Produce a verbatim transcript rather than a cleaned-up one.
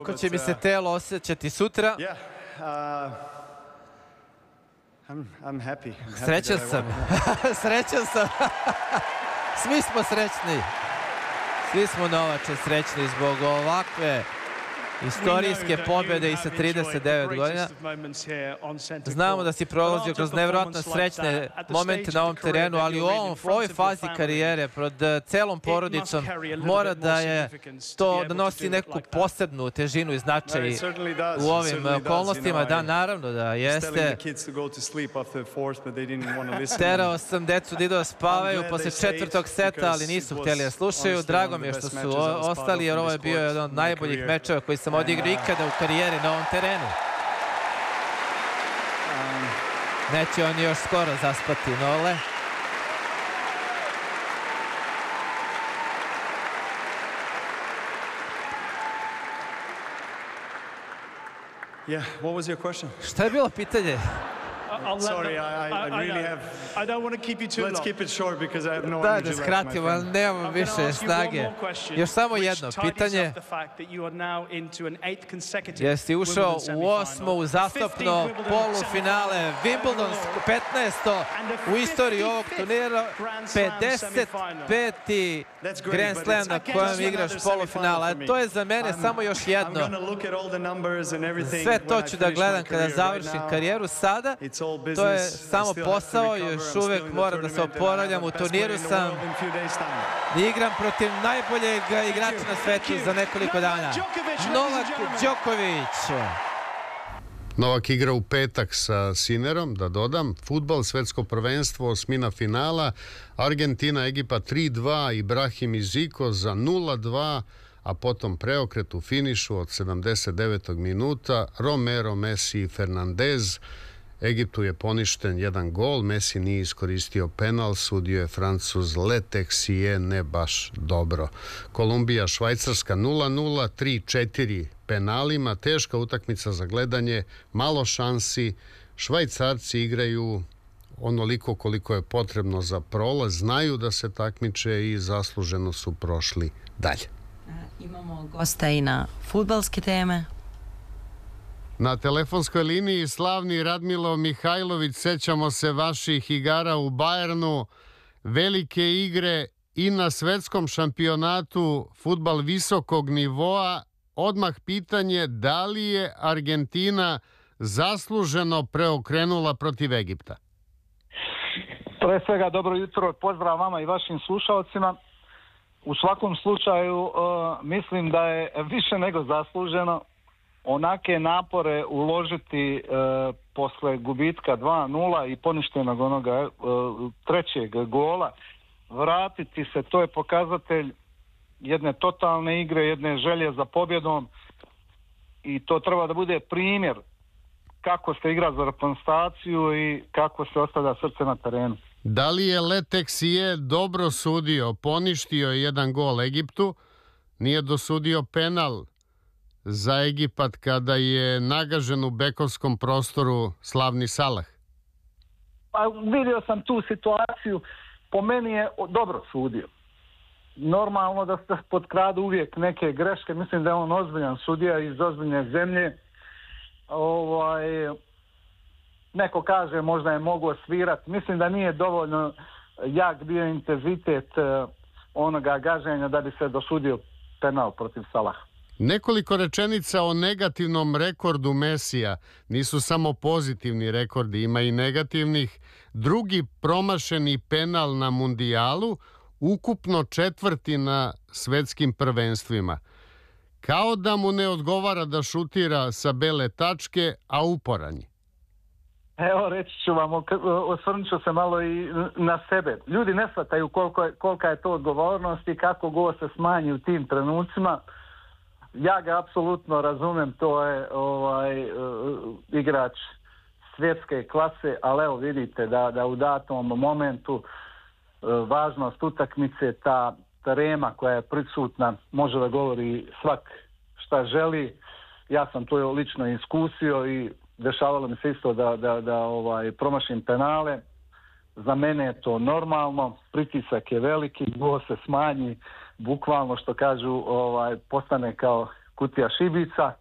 Kako će mi se telo osjećati sutra? Srećan sam. Srećan sam. Svi smo srećni. Svi smo, Novače, srećni zbog ovakve istorijske pobjede i sa trideset devet godina. Znamo da si prolazio kroz nevjerojatno srećne momente na ovom terenu, ali u ovom, ovoj fazi karijere, pred celom porodicom, mora da je to, da nosi neku posebnu težinu i značaj u ovim okolnostima. Da, naravno da jeste. Terao sam decu da idu da spavaju posle četvrtog seta, ali nisu htjeli da slušaju. Drago mi je što su ostali, jer ovo je bio jedan od najboljih mečeva koji sam odigrao ikada u karijeri na ovom terenu. Neće oni još skoro zaspati, Nole. Šta je bilo pitanje? Sorry, I, I really have... I don't want to keep you too long. Let's keep it short because I have no Da, energy da skratimo, ali nemam više snage. Još samo jedno pitanje. Jesi ušao u osmo uzastopno polufinale Wimbledonsko, petnaesto u istoriji ovog turnira, pedeset peti Grand Slam na kojem igraš polufinala. To je za mene samo još jedno. Sve to ću da gledam kada završim karijeru. Sada to je samo posao, još uvek moram da se oporavljam. U turniru sam, igram protiv najboljeg igrača na svetu za nekoliko dana. Novak Đoković. Novak igra u petak sa Sinerom, da dodam. Fudbal, svetsko prvenstvo, osmina finala. Argentina, Egipat tri dva, Ibrahim i Zico za nula dva, a potom preokret u finišu od sedamdeset devetog minuta. Romero, Messi i Fernandez. Egiptu je poništen jedan gol, Messi nije iskoristio penal, sudio je Francuz Leteksije, ne baš dobro. Kolumbija, Švajcarska nula nula, tri četiri penalima, teška utakmica za gledanje, malo šansi. Švajcarci igraju onoliko koliko je potrebno za prolaz, znaju da se takmiče i zasluženo su prošli dalje. Imamo gosta i na fudbalske teme. Na telefonskoj liniji slavni Radmilo Mihajlović, sećamo se vaših igara u Bajernu, velike igre i na svetskom šampionatu, fudbal visokog nivoa. Odmah pitanje, da li je Argentina zasluženo preokrenula protiv Egipta? Pre svega dobro jutro, pozdrav vama i vašim slušalcima. U svakom slučaju uh, mislim da je više nego zasluženo onake napore uložiti uh, posle gubitka dva nula i poništenog onoga uh, trećeg gola, vratiti se, to je pokazatelj jedne totalne igre, jedne želje za pobjedom i to treba da bude primjer kako se igra za reprezentaciju i kako se ostavlja srce na terenu. Da li je Leteksije dobro sudio, poništio je jedan gol Egiptu, nije dosudio penal za Egipat kada je nagažen u bekovskom prostoru slavni Salah? Pa vidio sam tu situaciju, po meni je dobro sudio. Normalno da se potkradu uvijek neke greške, mislim da je on ozbiljan sudija iz ozbiljne zemlje. Ovaj, neko kaže možda je mogao svirati, mislim da nije dovoljno jak bio intenzitet onoga gaženja da bi se dosudio penal protiv Salaha. Nekoliko rečenica o negativnom rekordu Mesija. Nisu samo pozitivni rekordi, ima i negativnih. Drugi promašeni penal na mundijalu, ukupno četvrti na svetskim prvenstvima. Kao da mu ne odgovara da šutira sa bele tačke, a uporanji. Evo, reći ću vam, osvrnut ću se malo i na sebe. Ljudi ne shvataju koliko je, kolika je to odgovornost i kako go se smanji u tim trenucima. Ja ga apsolutno razumem, to je ovaj, uh, igrač svjetske klase, ali evo vidite da, da u datom momentu uh, važnost utakmice, ta trema koja je prisutna, može da govori svak šta želi. Ja sam to lično iskusio i dešavalo mi se isto da, da, da ovaj, promašim penale. Za mene je to normalno, pritisak je veliki, go se smanji, bukvalno što kažu ovaj, postane kao kutija šibica,